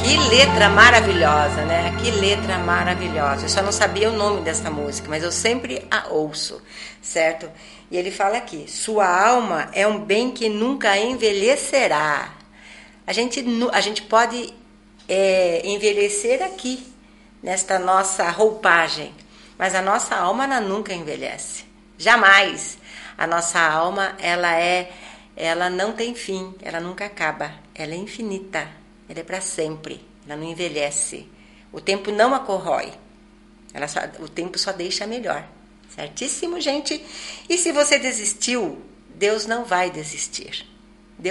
Que letra maravilhosa, né? Que letra maravilhosa. Eu só não sabia o nome dessa música, mas eu sempre a ouço, certo? E ele fala aqui: sua alma é um bem que nunca envelhecerá. A gente pode envelhecer aqui, nesta nossa roupagem, mas a nossa alma ela nunca envelhece. Jamais. A nossa alma ela não tem fim, ela nunca acaba, ela é infinita. Ela é para sempre, ela não envelhece. O tempo não a corrói. O tempo só deixa melhor. Certíssimo, gente? E se você desistiu, Deus não vai desistir.